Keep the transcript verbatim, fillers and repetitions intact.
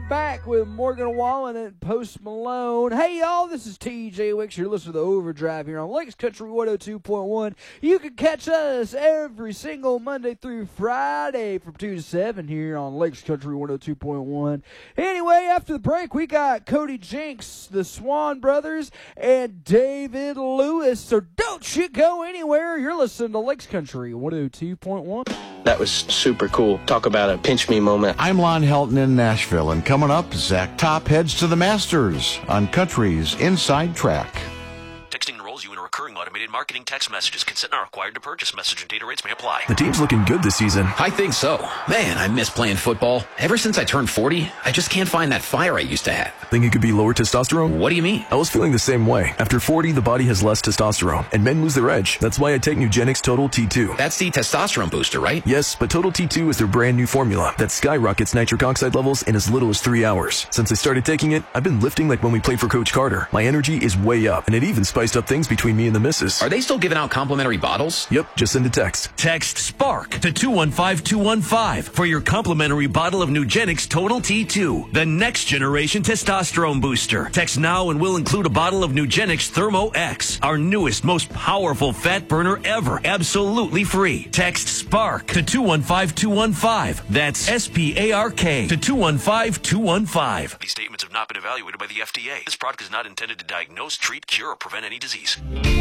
back with Morgan Wallen and Post Malone. Hey, y'all, this is T J Wicks. You're listening to the Overdrive here on Lakes Country one oh two point one. You can catch us every single Monday through Friday from two to seven here on Lakes Country one oh two point one. Anyway, after the break, we got Cody Jinks, the Swan Brothers, and David Lewis. So don't you go anywhere. You're listening to Lakes Country one oh two point one. That was super cool. Talk about a pinch me moment. I'm Lon Helton in Nashville, and coming up, Zach Top heads to the Masters on Country's Inside Track. Texting enrolls you in a recurring automated marketing text messages. Consent not required to purchase. Message and data rates may apply. The team's looking good this season. I think so. Man, I miss playing football. Ever since I turned forty, I just can't find that fire I used to have. Think it could be lower testosterone? What do you mean? I was feeling the same way. After forty, the body has less testosterone, and men lose their edge. That's why I take Nugenix Total T two. That's the testosterone booster, right? Yes, but Total T two is their brand new formula that skyrockets nitric oxide levels in as little as three hours. Since I started taking it, I've been lifting like when we played for Coach Carter. My energy is way up, and it even spiced up things between me and the missus. Are they still giving out complimentary bottles? Yep, just send a text. Text SPARK to two one five two one five for your complimentary bottle of Nugenix Total T two, the next generation testosterone booster. Text now and we'll include a bottle of Nugenix Thermo X, our newest, most powerful fat burner ever, absolutely free. Text SPARK to two one five two one five. That's S P A R K to two one five two one five. These statements have not been evaluated by the F D A. This product is not intended to diagnose, treat, cure, or prevent any disease.